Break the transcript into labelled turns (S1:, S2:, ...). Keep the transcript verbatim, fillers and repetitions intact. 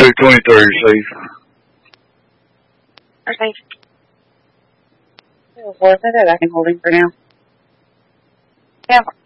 S1: do twenty-three, Steve.
S2: Or Steve. Well, I that I can hold him for now. Yeah.